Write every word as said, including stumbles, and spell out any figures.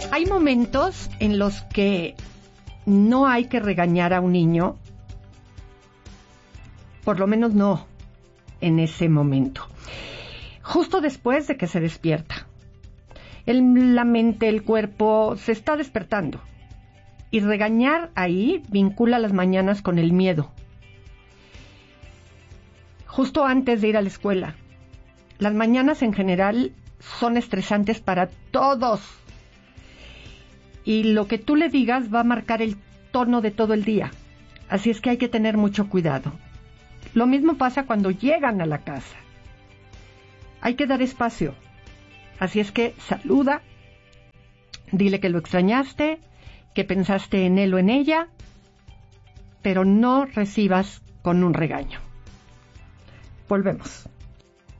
Hay momentos en los que no hay que regañar a un niño, por lo menos no en ese momento. Justo después de que se despierta. El, la mente, el cuerpo se está despertando. Y regañar ahí vincula las mañanas con el miedo. Justo antes de ir a la escuela. Las mañanas en general son estresantes para todos. Y lo que tú le digas va a marcar el tono de todo el día. Así es que hay que tener mucho cuidado. Lo mismo pasa cuando llegan a la casa. Hay que dar espacio. Así es que saluda, dile que lo extrañaste, que pensaste en él o en ella, pero no recibas con un regaño. Volvemos.